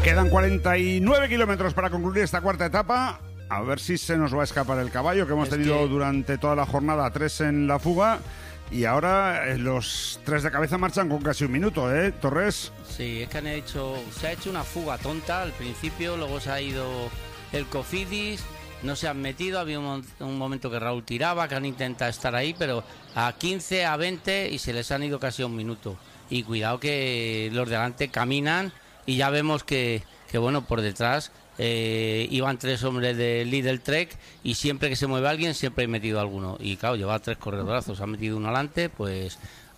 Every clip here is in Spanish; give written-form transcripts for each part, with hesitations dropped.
Quedan 49 kilómetros para concluir esta cuarta etapa. A ver si se nos va a escapar el caballo, que hemos tenido durante toda la jornada 3 en la fuga. Y ahora los 3 de cabeza marchan con casi un minuto, ¿eh, Torres? Sí, es que se ha hecho una fuga tonta al principio, luego se ha ido el Cofidis, no se han metido, había un momento que Raúl tiraba, que han intentado estar ahí, pero a 15, a 20 y se les han ido casi a un minuto. Y cuidado que los de delante caminan y ya vemos que bueno, por detrás iban 3 hombres de Lidl Trek y siempre que se mueve alguien siempre he metido alguno. Y claro, lleva 3 corredorazos, ha metido uno adelante, pues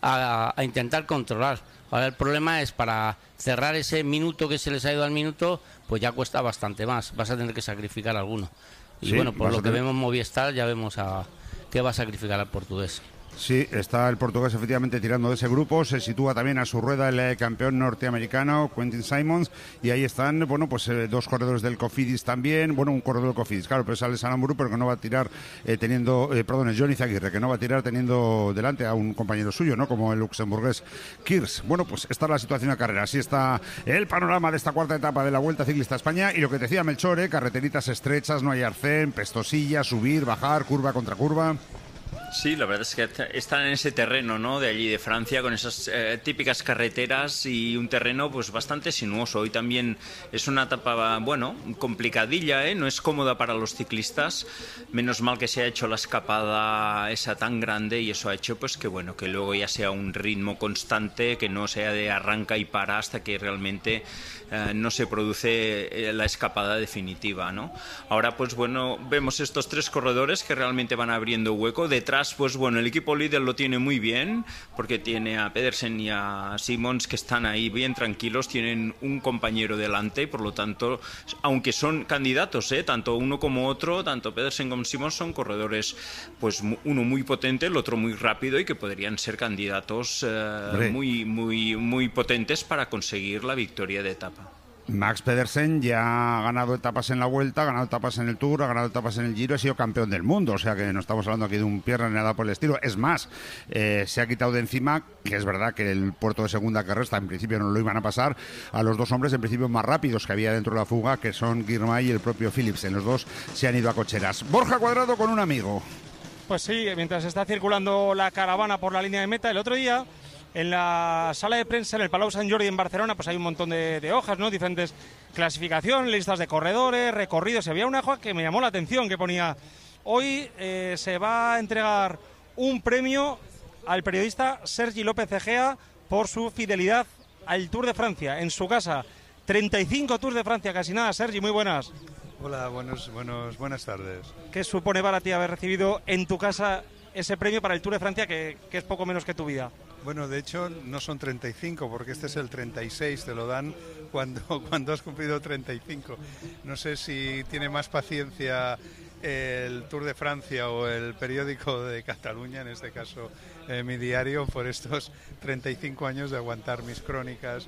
a intentar controlar. Ahora el problema es para cerrar ese minuto que se les ha ido al minuto, pues ya cuesta bastante más, vas a tener que sacrificar alguno. Y sí, bueno, por lo que vemos Movistar ya vemos a qué va a sacrificar al portugués. Sí, está el portugués efectivamente tirando de ese grupo. Se sitúa también a su rueda el campeón norteamericano, Quentin Simons. Y ahí están, bueno, pues 2 corredores del Cofidis también. Bueno, un corredor del Cofidis, claro, pero es Alessandro Aramburu, pero que no va a tirar es Johnny Zaguirre, que no va a tirar teniendo delante a un compañero suyo, ¿no? Como el luxemburgués Kirs. Bueno, pues esta es la situación de carrera. Así está el panorama de esta cuarta etapa de la Vuelta Ciclista a España. Y lo que te decía Melchor, carreteritas estrechas, no hay arcén, pestosilla, subir, bajar, curva contra curva. Sí, la verdad es que están en ese terreno, ¿no?, de allí de Francia, con esas típicas carreteras y un terreno pues bastante sinuoso. Hoy también es una etapa, bueno, complicadilla, no es cómoda para los ciclistas. Menos mal que se ha hecho la escapada esa tan grande y eso ha hecho pues que bueno, que luego ya sea un ritmo constante, que no sea de arranca y para hasta que realmente no se produce la escapada definitiva, ¿no? Ahora pues bueno, vemos estos 3 corredores que realmente van abriendo hueco. Detrás pues bueno, el equipo líder lo tiene muy bien porque tiene a Pedersen y a Simons que están ahí bien tranquilos, tienen un compañero delante y por lo tanto, aunque son candidatos, tanto uno como otro, tanto Pedersen como Simons son corredores, pues uno muy potente, el otro muy rápido y que podrían ser candidatos muy potentes para conseguir la victoria de etapa. Max Pedersen ya ha ganado etapas en la Vuelta, ha ganado etapas en el Tour, ha ganado etapas en el Giro, ha sido campeón del mundo, o sea que no estamos hablando aquí de un pierna ni nada por el estilo. Es más, se ha quitado de encima, que es verdad que el puerto de segunda que resta en principio no lo iban a pasar, a los 2 hombres en principio más rápidos que había dentro de la fuga, que son Girmay y el propio Philipsen. Los 2 se han ido a cocheras. Borja Cuadrado con un amigo. Pues sí, mientras está circulando la caravana por la línea de meta, el otro día en la sala de prensa en el Palau Sant Jordi en Barcelona, pues hay un montón de hojas, ¿no? Diferentes clasificaciones, listas de corredores, recorridos. Había una hoja que me llamó la atención, que ponía: hoy se va a entregar un premio al periodista Sergi López Egea por su fidelidad al Tour de Francia, en su casa. 35 Tours de Francia, casi nada. Sergi, muy buenas. Hola, buenas tardes. ¿Qué supone para ti haber recibido en tu casa ese premio para el Tour de Francia, que es poco menos que tu vida? Bueno, de hecho no son 35, porque este es el 36, te lo dan cuando has cumplido 35. No sé si tiene más paciencia el Tour de Francia o el periódico de Cataluña, en este caso mi diario, por estos 35 años de aguantar mis crónicas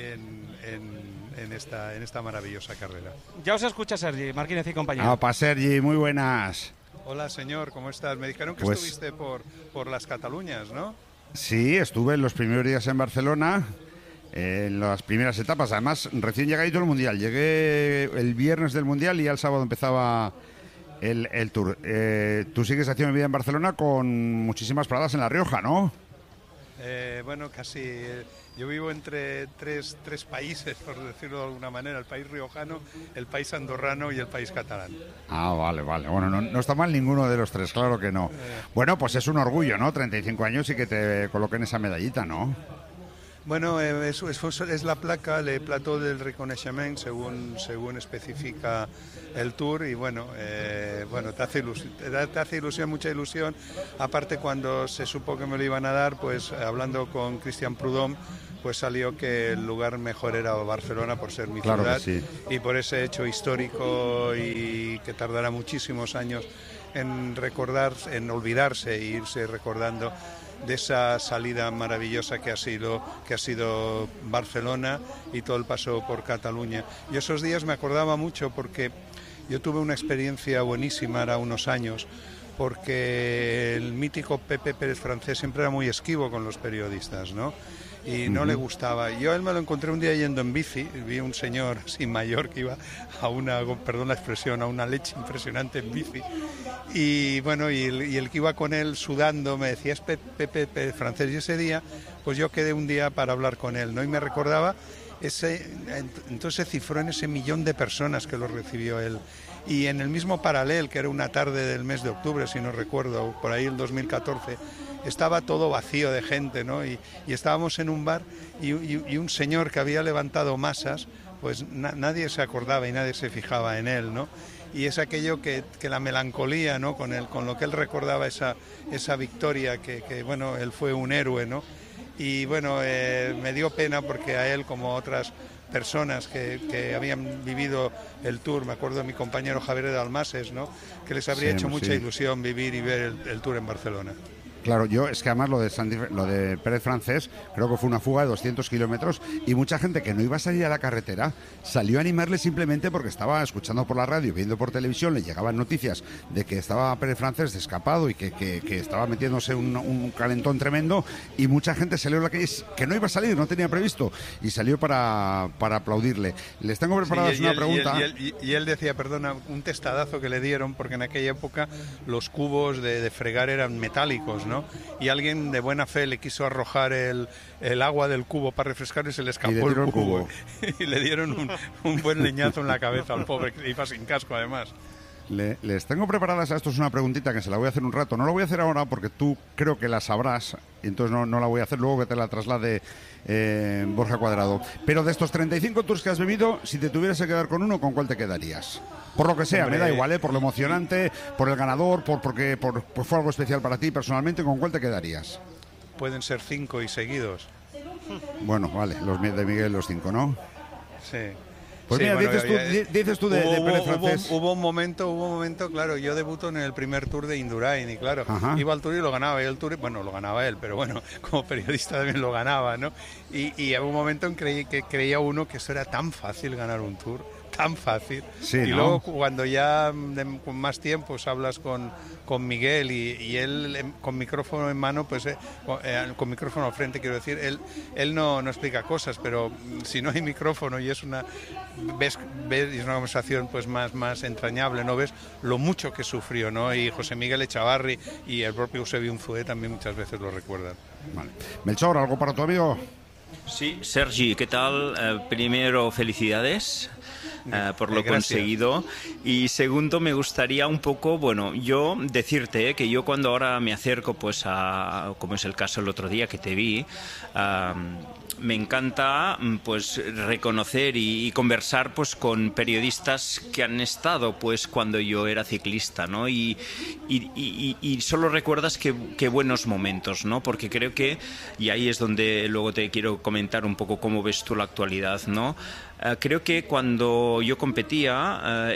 en esta maravillosa carrera. Ya os escucha Sergi, Martínez y compañía. Opa, Sergi, muy buenas. Hola, señor, ¿cómo estás? Me dijeron que estuviste por las Cataluñas, ¿no? Sí, estuve en los primeros días en Barcelona, en las primeras etapas. Además, recién llegadito el Mundial. Llegué el viernes del Mundial y ya el sábado empezaba el Tour. Tú sigues haciendo vida en Barcelona con muchísimas paradas en La Rioja, ¿no? Bueno, casi. Yo vivo entre tres países, por decirlo de alguna manera: el país riojano, el país andorrano y el país catalán. Ah, vale. Bueno, no está mal ninguno de los 3, claro que no. Bueno, pues es un orgullo, ¿no? 35 años y que te coloquen esa medallita, ¿no? Bueno, es la placa, el plato del reconocimiento, según especifica el Tour, y bueno, te hace ilusión, mucha ilusión. Aparte, cuando se supo que me lo iban a dar, pues hablando con Christian Prudhomme, pues salió que el lugar mejor era Barcelona por ser mi ciudad, sí. Y por ese hecho histórico, y que tardará muchísimos años en recordar, en olvidarse e irse recordando de esa salida maravillosa que ha sido Barcelona y todo el paso por Cataluña. Y esos días me acordaba mucho porque yo tuve una experiencia buenísima hace unos años, porque el mítico Pepe Pérez Francés siempre era muy esquivo con los periodistas, ¿no? y no le gustaba. Yo a él me lo encontré un día yendo en bici, vi un señor así mayor que iba a una, perdón la expresión, a una leche impresionante en bici, y bueno, y el que iba con él sudando me decía, es Pepe francés, y ese día pues yo quedé un día para hablar con él, ¿no? Y me recordaba entonces se cifró en ese 1 millón de personas que lo recibió él. Y en el mismo Paralel, que era una tarde del mes de octubre, si no recuerdo, por ahí el 2014, estaba todo vacío de gente, ¿no? Y estábamos en un bar y un señor que había levantado masas, pues nadie se acordaba y nadie se fijaba en él, ¿no? Y es aquello que la melancolía, ¿no? Con lo que él recordaba esa victoria, que bueno, él fue un héroe, ¿no? Y bueno, me dio pena porque a él, como a otras personas que habían vivido el Tour, me acuerdo de mi compañero Javier de Dalmases, ¿no? Que les habría hecho mucha ilusión vivir y ver el Tour en Barcelona. Claro, yo es que además lo de Pérez Francés creo que fue una fuga de 200 kilómetros y mucha gente que no iba a salir a la carretera salió a animarle simplemente porque estaba escuchando por la radio, viendo por televisión, le llegaban noticias de que estaba Pérez Francés escapado y que estaba metiéndose un calentón tremendo, y mucha gente salió a la calle que no iba a salir, no tenía previsto, y salió para aplaudirle. Les tengo preparadas una pregunta. Y él decía, perdona, un testadazo que le dieron, porque en aquella época los cubos de fregar eran metálicos, ¿no? Y alguien de buena fe le quiso arrojar el agua del cubo para refrescar y se le escapó el cubo. Y le dieron un buen leñazo en la cabeza al pobre, que iba sin casco además. Les tengo preparadas, esto es una preguntita que se la voy a hacer un rato. No la voy a hacer ahora porque tú creo que la sabrás, y entonces no la voy a hacer, luego que te la traslade Borja Cuadrado. Pero de estos 35 tours que has vivido, si te tuvieras que quedar con uno, ¿con cuál te quedarías? Por lo que sea, hombre, me da igual, por lo emocionante, por el ganador, porque fue algo especial para ti personalmente, ¿con cuál te quedarías? Pueden ser 5 y seguidos. Bueno, vale, los de Miguel, los 5, ¿no? Sí. Pues sí, mira, bueno, dices tú de Pérez Francés. Hubo un momento, claro, yo debuto en el primer Tour de Indurain y claro, iba al Tour y lo ganaba, y el Tour, bueno, lo ganaba él, pero bueno, como periodista también lo ganaba, ¿no? Y hubo un momento en que creía uno que eso era tan fácil ganar un Tour, tan fácil. Sí, y ¿no? luego cuando ya con más tiempo hablas con Miguel y él con micrófono en mano, pues con micrófono al frente, quiero decir, él no explica cosas, pero si no hay micrófono y es una conversación pues más entrañable, ¿no? Ves lo mucho que sufrió, ¿no? Y José Miguel Echavarri y el propio Eusebio Unzué también muchas veces lo recuerdan. Vale. Melchor, ¿algo para tu amigo? Sí, Sergi, ¿qué tal? Primero, felicidades por lo Gracias. conseguido. Y segundo, me gustaría un poco, bueno, yo decirte que yo cuando ahora me acerco, pues como es el caso el otro día que te vi, me encanta pues reconocer y conversar pues con periodistas que han estado pues cuando yo era ciclista, ¿no? Y solo recuerdas que buenos momentos, ¿no? Porque creo que, y ahí es donde luego te quiero comentar un poco cómo ves tú la actualidad, ¿no? Creo que cuando yo competía,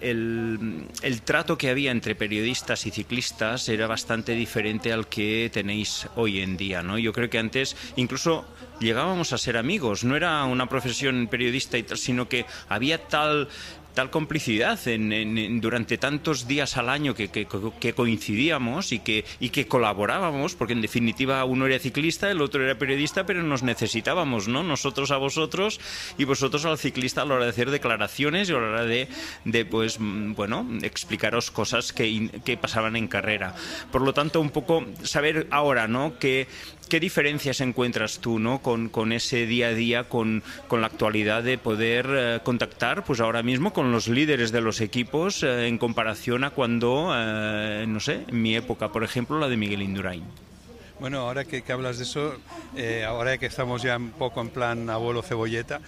el trato que había entre periodistas y ciclistas era bastante diferente al que tenéis hoy en día, ¿no? Yo creo que antes incluso llegábamos a ser amigos, no era una profesión periodista y tal, sino que había tal complicidad durante tantos días al año que coincidíamos y que colaborábamos, porque en definitiva uno era ciclista, el otro era periodista, pero nos necesitábamos, ¿no? Nosotros a vosotros y vosotros al ciclista a la hora de hacer declaraciones y a la hora de pues, bueno, explicaros cosas que pasaban en carrera. Por lo tanto, un poco saber ahora, ¿no? ¿Qué diferencias encuentras tú, ¿no? con ese día a día, con la actualidad de poder contactar pues ahora mismo con los líderes de los equipos en comparación a cuando, no sé, en mi época, por ejemplo, la de Miguel Indurain? Bueno, ahora que hablas de eso, ahora que estamos ya un poco en plan abuelo cebolleta,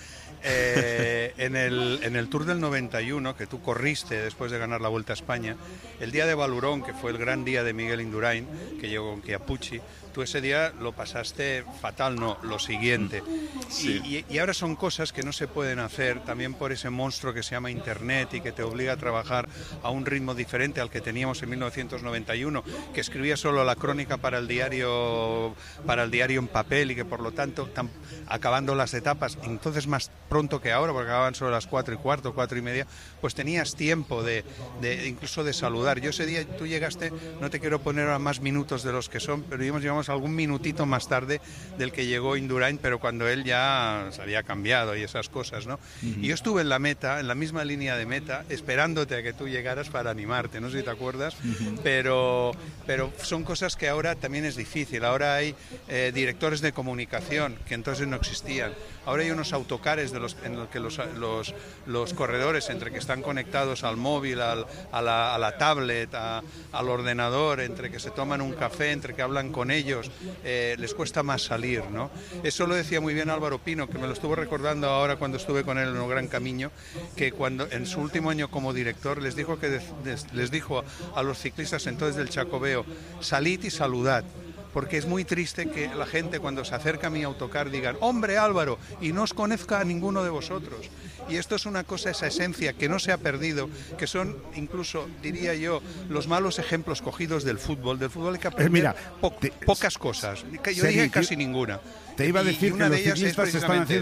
en el Tour del 91, que tú corriste después de ganar la Vuelta a España, el día de Valurón, que fue el gran día de Miguel Indurain, que llegó con Chiappucci, tú ese día lo pasaste fatal, no, lo siguiente. Sí. Y ahora son cosas que no se pueden hacer también por ese monstruo que se llama Internet y que te obliga a trabajar a un ritmo diferente al que teníamos en 1991, que escribía solo la crónica para el diario en papel y que por lo tanto, acabando las etapas, entonces más pronto que ahora, porque acababan solo las 4:15, 4:30, pues tenías tiempo de incluso de saludar. Yo ese día, tú llegaste, no te quiero poner ahora más minutos de los que son, pero llevamos digamos, algún minutito más tarde del que llegó Indurain, pero cuando él ya se había cambiado y esas cosas, ¿no? Y yo estuve en la meta, en la misma línea de meta, esperándote a que tú llegaras para animarte, no sé si te acuerdas, pero son cosas que ahora también es difícil. Ahora hay directores de comunicación que entonces no existían. Ahora hay unos autocares en los que los corredores, entre que están conectados al móvil, a la tablet, al ordenador, entre que se toman un café, entre que hablan con ellos, les cuesta más salir, ¿no? Eso lo decía muy bien Álvaro Pino, que me lo estuvo recordando ahora cuando estuve con él en el Gran Camino, que cuando en su último año como director les dijo a los ciclistas entonces del Chacobeo: salid y saludad. Porque es muy triste que la gente cuando se acerca a mi autocar digan: hombre Álvaro, y no os conozca a ninguno de vosotros. Y esto es una cosa, esa esencia que no se ha perdido, que son incluso, diría yo, los malos ejemplos cogidos del fútbol. Del fútbol hay que aprender pocas cosas, yo diría casi ninguna. Te iba a decir que los ciclistas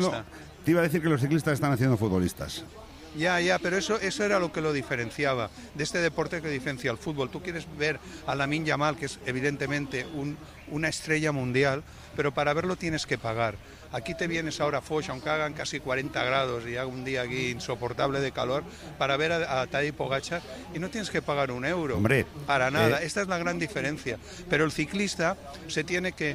están haciendo futbolistas. Ya, pero eso era lo que lo diferenciaba de este deporte que diferencia al fútbol. Tú quieres ver a Lamine Yamal, que es evidentemente una estrella mundial, pero para verlo tienes que pagar. Aquí te vienes ahora a Foix, aunque hagan casi 40 grados y haga un día aquí insoportable de calor, para ver a Tadej Pogačar, y no tienes que pagar un euro. Hombre, para nada. Esta es la gran diferencia. Pero el ciclista se tiene que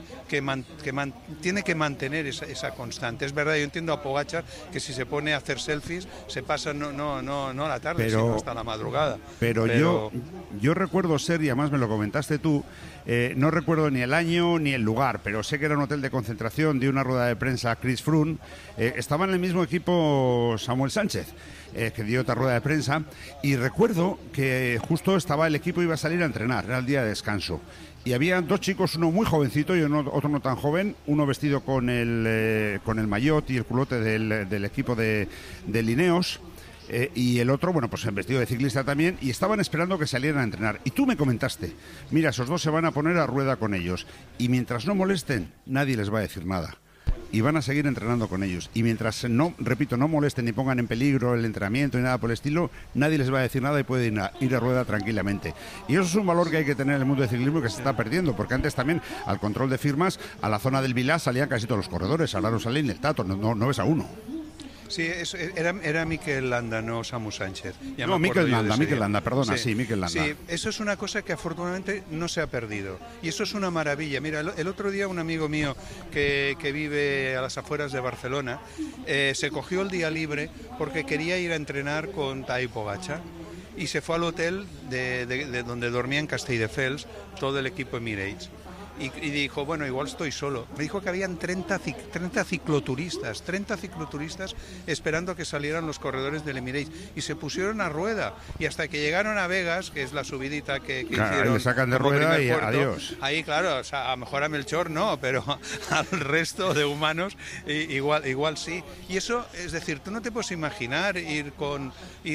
mantener esa constante. Es verdad, yo entiendo a Pogačar que si se pone a hacer selfies se pasa no a la tarde, sino hasta la madrugada. Pero yo recuerdo ser, y además me lo comentaste tú, no recuerdo ni el año ni el lugar, pero sé que era un hotel de concentración de una rueda de prensa Chris Froome. Estaba en el mismo equipo Samuel Sánchez, que dio otra rueda de prensa, y recuerdo que justo estaba el equipo, iba a salir a entrenar, era el día de descanso, y había dos chicos, uno muy jovencito y otro no tan joven, uno vestido con el maillot y el culote del equipo de Ineos, y el otro, bueno, pues vestido de ciclista también, y estaban esperando que salieran a entrenar. Y tú me comentaste: mira, esos dos se van a poner a rueda con ellos, y mientras no molesten, nadie les va a decir nada. Y van a seguir entrenando con ellos. Y mientras no molesten ni pongan en peligro el entrenamiento ni nada por el estilo, nadie les va a decir nada y pueden ir a rueda tranquilamente. Y eso es un valor que hay que tener en el mundo del ciclismo, que se está perdiendo, porque antes también al control de firmas, a la zona del Vilá salían casi todos los corredores, ahora no salen el Tato, no ves a uno. Sí, era Mikel Landa, no Samu Sánchez. No, Mikel Landa, perdona, sí, Mikel Landa. Sí, eso es una cosa que afortunadamente no se ha perdido. Y eso es una maravilla. Mira, el otro día un amigo mío que vive a las afueras de Barcelona se cogió el día libre porque quería ir a entrenar con Tadej Pogačar, y se fue al hotel de donde dormía en Castelldefels todo el equipo Emirates. Y dijo, bueno, igual estoy solo. Me dijo que habían 30 cicloturistas esperando que salieran los corredores del Emirates, y se pusieron a rueda, y hasta que llegaron a Vegas, que es la subidita que hicieron, ahí le sacan de rueda y puerto, adiós. Ahí, claro, o sea, a lo mejor a Melchor no, pero al resto de humanos igual sí. Y eso, es decir, tú no te puedes imaginar ir con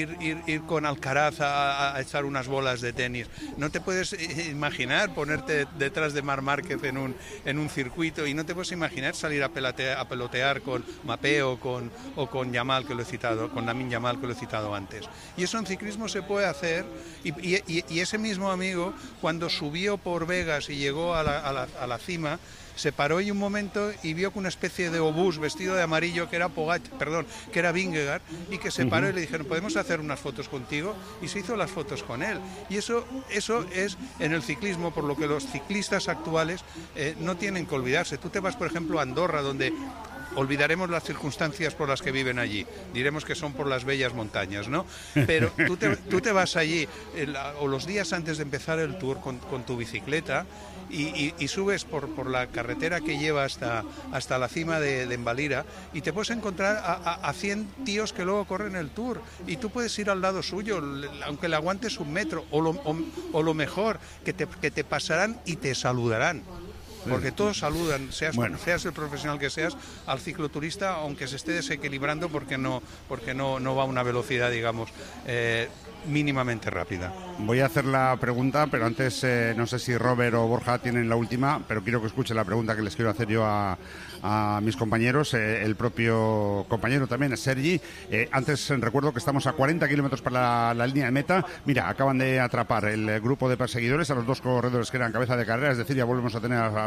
Alcaraz a echar unas bolas de tenis. No te puedes imaginar ponerte detrás de Marc Márquez en un circuito, y no te puedes imaginar salir a pelotear con Mapé o con Yamal, que lo he citado, con Lamine Yamal, que lo he citado antes. Y eso en ciclismo se puede hacer, y ese mismo amigo, cuando subió por Vegas y llegó a la cima, se paró ahí un momento y vio que una especie de obús vestido de amarillo, que era Vingegaard, y que se paró y le dijeron: ¿podemos hacer unas fotos contigo? Y se hizo las fotos con él. Y eso es en el ciclismo, por lo que los ciclistas actuales no tienen que olvidarse. Tú te vas, por ejemplo, a Andorra, donde olvidaremos las circunstancias por las que viven allí, diremos que son por las bellas montañas, ¿no? Pero tú te vas allí o los días antes de empezar el tour con tu bicicleta, y subes por la carretera que lleva hasta la cima de Envalira, y te puedes encontrar a 100 tíos que luego corren el Tour, y tú puedes ir al lado suyo, aunque le aguantes un metro, o lo mejor, que te pasarán y te saludarán. Porque todos saludan, seas el profesional que seas, al cicloturista, aunque se esté desequilibrando porque no va a una velocidad, digamos, mínimamente rápida. Voy a hacer la pregunta, pero antes no sé si Robert o Borja tienen la última, pero quiero que escuchen la pregunta que les quiero hacer yo a mis compañeros, el propio compañero también, Sergi. Antes recuerdo que estamos a 40 kilómetros para la línea de meta. Mira, acaban de atrapar el grupo de perseguidores a los dos corredores que eran cabeza de carrera, es decir, ya volvemos a tener a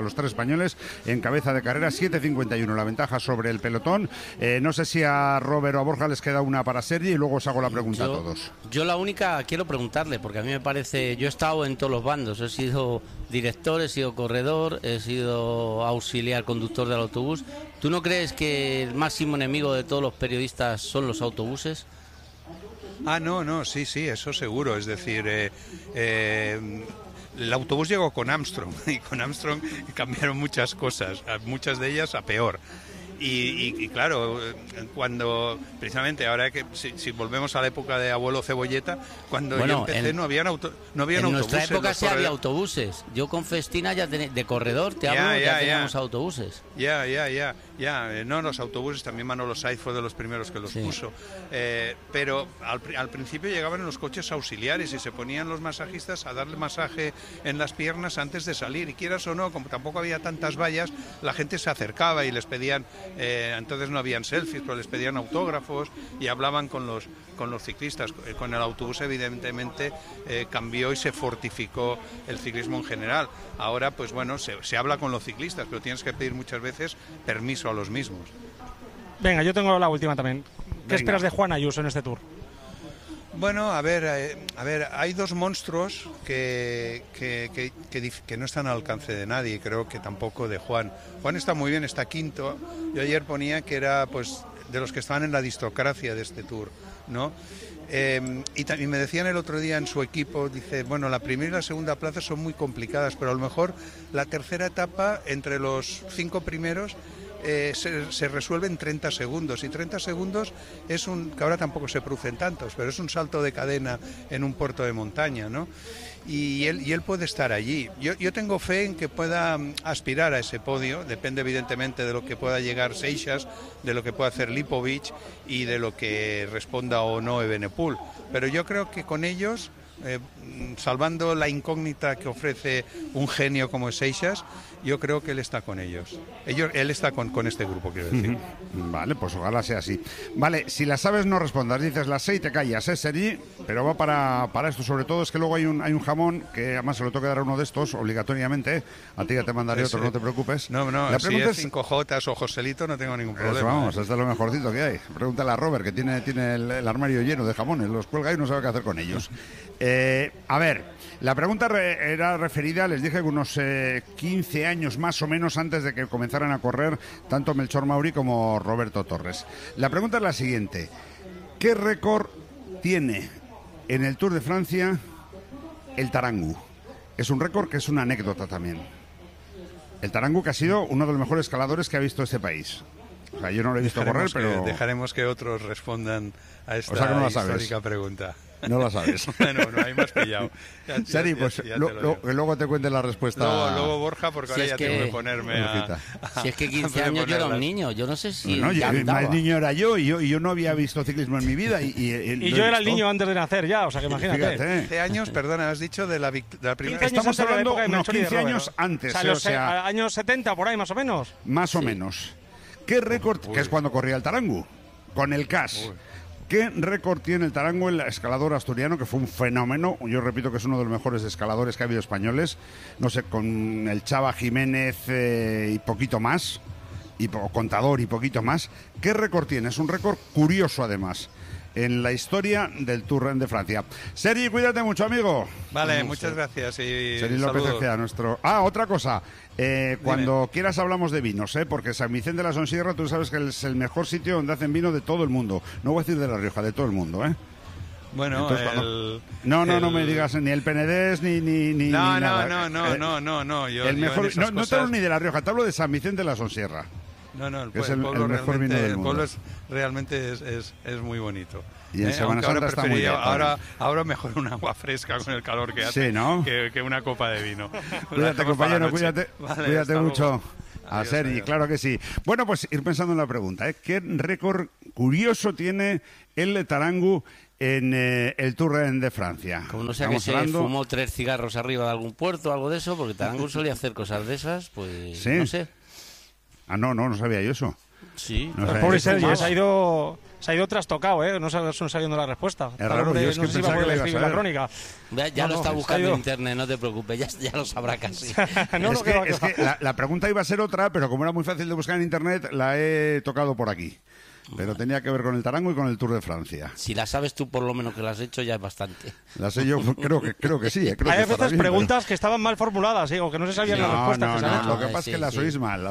los 3 españoles en cabeza de carrera, 7.51 la ventaja sobre el pelotón. No sé si a Robert o a Borja les queda una para Sergi y luego os hago la pregunta a todos. Yo la única quiero preguntarle, porque a mí me parece, yo he estado en todos los bandos, he sido director, he sido corredor, he sido auxiliar conductor del autobús. ¿Tú no crees que el máximo enemigo de todos los periodistas son los autobuses? No, sí, eso seguro. Es decir, el autobús llegó con Armstrong y con Armstrong cambiaron muchas cosas, muchas de ellas a peor. Y claro, cuando precisamente ahora que si volvemos a la época de abuelo Cebolleta, cuando yo empecé no habían autobuses. En nuestra época sí había autobuses. Yo con Festina ya de corredor ya teníamos autobuses. No, los autobuses también Manolo Saiz fue de los primeros que los puso. Pero al principio llegaban en los coches auxiliares y se ponían los masajistas a darle masaje en las piernas antes de salir. Y quieras o no, como tampoco había tantas vallas, la gente se acercaba y les pedían, entonces no habían selfies, pero les pedían autógrafos y hablaban con los ciclistas. Con el autobús evidentemente cambió y se fortificó el ciclismo en general. Ahora pues bueno, se habla con los ciclistas, pero tienes que pedir muchas veces permiso a los mismos. Venga, yo tengo la última también. ¿Qué esperas de Juan Ayuso en este Tour? Bueno, a ver, hay dos monstruos que no están al alcance de nadie, creo que tampoco de Juan. Juan está muy bien, está quinto. Yo ayer ponía que era pues de los que estaban en la aristocracia de este Tour, ¿no? Y me decían el otro día en su equipo, dice, bueno, la primera y la segunda plaza son muy complicadas, pero a lo mejor la tercera etapa entre los 5 primeros se resuelve en 30 segundos, y 30 segundos es que ahora tampoco se producen tantos, pero es un salto de cadena en un puerto de montaña, ¿no? Y él puede estar allí. Yo tengo fe en que pueda aspirar a ese podio, depende evidentemente de lo que pueda llegar Seixas, de lo que pueda hacer Lipovic y de lo que responda o no Evenepoel, pero yo creo que con ellos, salvando la incógnita que ofrece un genio como Seixas, yo creo que él está con ellos. Él está con este grupo, quiero decir. Vale, pues ojalá sea así. Vale, si las sabes no respondas, dices las 6 y te callas, Sergi, pero va para esto sobre todo, es que luego hay un jamón que además se lo tengo que dar a uno de estos obligatoriamente, a ti ya te mandaré otro, no te preocupes. No, la si es 5J o Joselito no tengo ningún problema. Vamos, este es lo mejorcito que hay. Pregúntale a Robert, que tiene el armario lleno de jamones, los cuelga y no sabe qué hacer con ellos. A ver, la pregunta era referida, les dije, unos 15 años más o menos antes de que comenzaran a correr tanto Melchor Mauri como Roberto Torres. La pregunta es la siguiente: ¿qué récord tiene en el Tour de Francia el Tarangu? Es un récord que es una anécdota también. El Tarangu, que ha sido uno de los mejores escaladores que ha visto este país. O sea, yo no lo he visto correr, pero... Dejaremos que otros respondan a esta histórica pregunta. No la sabes. Bueno, no, ahí me has pillado. Seri, pues luego te cuente la respuesta. Luego Borja, porque ahora ya tengo que ponerme Si es que 15 años yo era un niño, yo no sé si... el niño era yo, y yo no había visto ciclismo en mi vida. Y yo era el niño antes de nacer ya, o sea que imagínate. Fíjate. 15 años, perdona, has dicho de la primera... Estamos hablando de unos 15 años antes. O sea, años 70, por ahí más o menos. Más o menos. ¿Qué récord? Que es cuando corría el Tarangu, con el CAS. ¿Qué récord tiene el Tarangu, el escalador asturiano, que fue un fenómeno? Yo repito que es uno de los mejores escaladores que ha habido españoles. No sé, con el Chava Jiménez y poquito más, Contador y poquito más. ¿Qué récord tiene? Es un récord curioso, además, en la historia del Tour de Francia. Sergi, cuídate mucho, amigo. Vale, muchas gracias y Sergi López Ejea, nuestro... otra cosa. Cuando quieras hablamos de vinos, porque San Vicente de la Sonsierra, tú sabes que es el mejor sitio donde hacen vino de todo el mundo. No voy a decir de La Rioja, de todo el mundo, Bueno, entonces, no me digas ni el Penedés ni nada. No. El mejor, no te hablo ni de La Rioja, te hablo de San Vicente de la Sonsierra. Es el mejor vino del mundo. El pueblo realmente es muy bonito. Y en Semana Santa está muy bien. Ahora mejor un agua fresca con el calor que hace, sí, ¿no? que una copa de vino. Cuídate, compañero, cuídate mucho. A Sergi, claro que sí. Bueno, pues ir pensando en la pregunta, ¿qué récord curioso tiene el Tarangu en el Tour de Francia? Como no sea que se fumó 3 cigarros arriba de algún puerto o algo de eso, porque Tarangu solía hacer cosas de esas, pues ¿sí? No sé. No sabía yo eso. Sí. No sé, El pobre es Sergi como- se ha ido trastocado, ¿eh? No sabiendo la respuesta. Es raro, yo es que no sé si pensaba va a que poder le ibas escribir a la ver. crónica. Ya lo está buscando ido- en internet, no te preocupes, ya lo sabrá casi. Es que la pregunta iba a ser otra, pero como era muy fácil de buscar en internet, la he tocado por aquí. Pero tenía que ver con el Tarango y con el Tour de Francia. Si la sabes tú por lo menos que la has hecho, ya es bastante. La sé yo, creo que sí. Creo Hay que a estará veces bien, preguntas que estaban mal formuladas, o que no se sabían las respuestas que se han hecho. lo que pasa es que Sí, las sí. oís mal.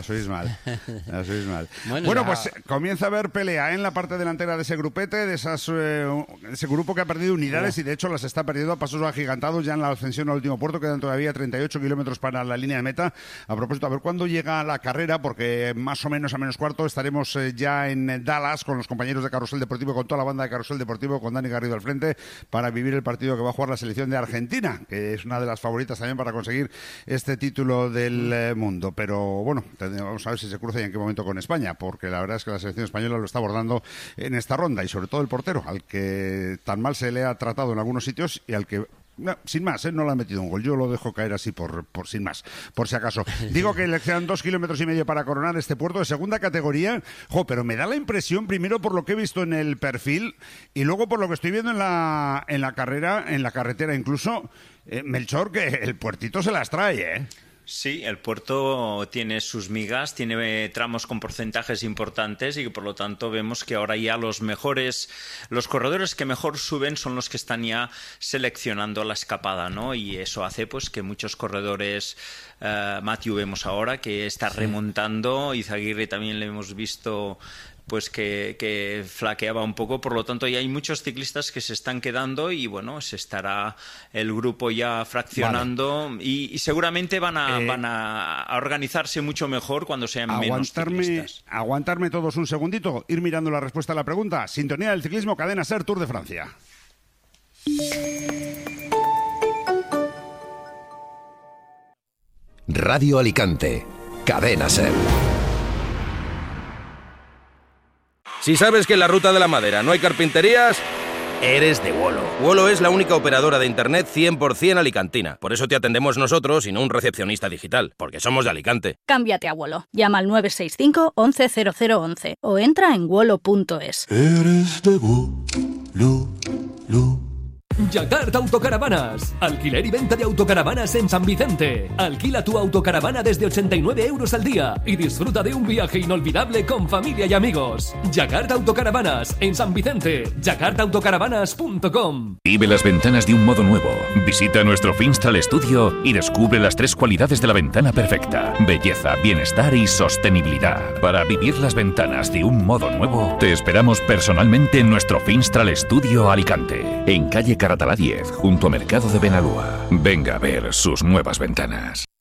Bueno, Bueno, ya- pues comienza a haber pelea en la parte delantera de ese grupete, de ese grupo que ha perdido unidades y de hecho las está perdiendo a pasos agigantados ya en la ascensión al último puerto. Quedan todavía 38 kilómetros para la línea de meta. A propósito, a ver cuándo llega la carrera, porque más o menos a menos cuarto estaremos ya en Dallas con los compañeros de Carrusel Deportivo, con toda la banda de Carrusel Deportivo, con Dani Garrido al frente, para vivir el partido que va a jugar la selección de Argentina, que es una de las favoritas también para conseguir este título del mundo. Pero bueno, vamos a ver si se cruza y en qué momento con España, porque la verdad es que la selección española lo está abordando en esta ronda, y sobre todo el portero, al que tan mal se le ha tratado en algunos sitios y al que no, sin más, no le ha metido un gol. Yo lo dejo caer así por sin más, por si acaso. Digo que le quedan 2,5 kilómetros para coronar este puerto de segunda categoría. Pero me da la impresión, primero por lo que he visto en el perfil y luego por lo que estoy viendo en la carrera, en la carretera incluso, Melchor, que el puertito se las trae, ¿eh? Sí, el puerto tiene sus migas, tiene tramos con porcentajes importantes y por lo tanto vemos que ahora ya los corredores que mejor suben son los que están ya seleccionando la escapada, ¿no? Y eso hace pues que muchos corredores, Matthew vemos ahora que está remontando, Izaguirre también le hemos visto pues que flaqueaba un poco, por lo tanto ya hay muchos ciclistas que se están quedando y bueno, se estará el grupo ya fraccionando. Vale. Y seguramente van a organizarse mucho mejor cuando sean menos ciclistas. Aguantarme todos un segundito, ir mirando la respuesta a la pregunta. Sintonía del ciclismo, Cadena SER, Tour de Francia. Radio Alicante, Cadena SER. Si sabes que en la Ruta de la Madera no hay carpinterías, eres de Wolo. Wolo es la única operadora de internet 100% alicantina. Por eso te atendemos nosotros y no un recepcionista digital, porque somos de Alicante. Cámbiate a Wolo. Llama al 965 11 0011 o entra en wolo.es. Eres de Wolo. Yakarta Autocaravanas. Alquiler y venta de autocaravanas en San Vicente. Alquila tu autocaravana desde 89 € al día y disfruta de un viaje inolvidable con familia y amigos. Yakarta Autocaravanas en San Vicente. yakartaautocaravanas.com. Vive las ventanas de un modo nuevo. Visita nuestro Finstral Studio y descubre las 3 cualidades de la ventana perfecta: belleza, bienestar y sostenibilidad. Para vivir las ventanas de un modo nuevo, te esperamos personalmente en nuestro Finstral Studio Alicante, en calle Caratalá 10, junto a Mercado de Benalúa. Venga a ver sus nuevas ventanas.